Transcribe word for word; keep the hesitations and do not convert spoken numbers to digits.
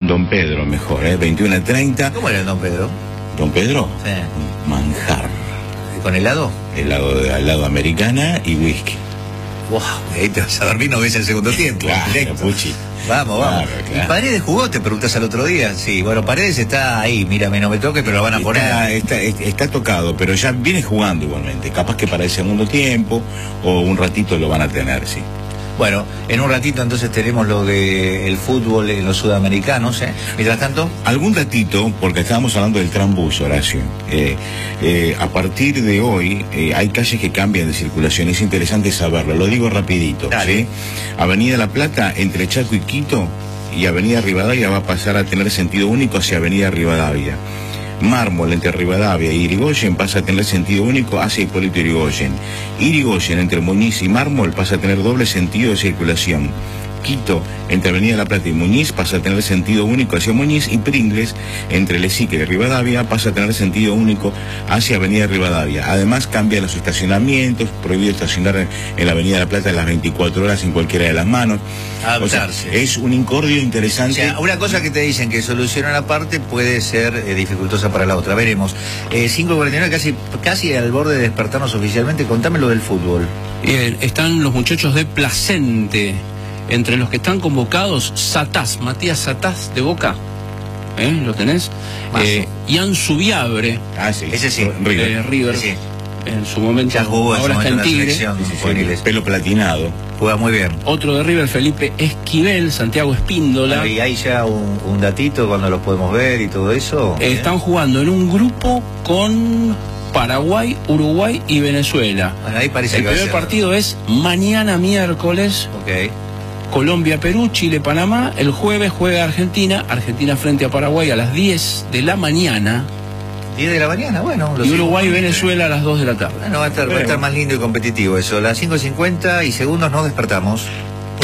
Don Pedro, mejor, ¿eh? veintiuno a treinta. ¿Cómo era el Don Pedro? ¿Don Pedro? Sí. Manjar. ¿Con helado? Helado de helado americana y whisky. Wow, ahí te vas a dormir, no ves el segundo tiempo. Claro, Puchi. Vamos, vamos. Claro, claro. ¿Y Paredes jugó? Te preguntas al otro día. Sí, bueno, Paredes está ahí, mírame, no me toques, pero lo van a poner. Está, está, está tocado, pero ya viene jugando igualmente. Capaz que para el segundo tiempo o un ratito lo van a tener, sí. Bueno, en un ratito entonces tenemos lo del fútbol en los sudamericanos, ¿eh? Mientras tanto... Algún datito, porque estábamos hablando del Trambús, Horacio. Eh, eh, a partir de hoy eh, hay calles que cambian de circulación, es interesante saberlo, lo digo rapidito. ¿Sí? Avenida La Plata, entre Chaco y Quito, y Avenida Rivadavia va a pasar a tener sentido único hacia Avenida Rivadavia. Mármol entre Rivadavia y Irigoyen pasa a tener sentido único hacia Hipólito Yrigoyen. Irigoyen entre Muñiz y Mármol pasa a tener doble sentido de circulación. Quito, entre Avenida La Plata y Muñiz, pasa a tener sentido único hacia Muñiz, y Pringles, entre Lesique y Rivadavia, pasa a tener sentido único hacia Avenida Rivadavia. Además, cambia los estacionamientos, prohibido estacionar en, en la Avenida La Plata las veinticuatro horas en cualquiera de las manos. Adaptarse. O sea, es un incordio interesante. O sea, una cosa que te dicen que soluciona una parte puede ser eh, dificultosa para la otra. Veremos. Eh, cinco cuarenta y nueve, casi, casi al borde de despertarnos oficialmente. Contame lo del fútbol. Bien, están los muchachos de Placente. Entre los que están convocados, Satás, Matías Satás de Boca, ¿eh? ¿Lo tenés? Eh, Ian Subiabre, ah, sí. Ese sí, River, eh, River sí. En su momento, ya jugó, ahora está en Tigre, sí, sí, sí, pelo platinado, juega muy bien. Otro de River, Felipe Esquivel, Santiago Espíndola. Y hay ya un, un datito cuando los podemos ver y todo eso. Eh, están jugando en un grupo con Paraguay, Uruguay y Venezuela. Bueno, ahí parece el que primer partido es mañana miércoles. Ok. Colombia, Perú, Chile, Panamá. El jueves juega Argentina, Argentina frente a Paraguay a las diez de la mañana. diez de la mañana, bueno. Y Uruguay, Venezuela a las dos de la tarde. Bueno, va a estar, va a estar más lindo y competitivo eso. A las cinco cincuenta y segundos nos despertamos.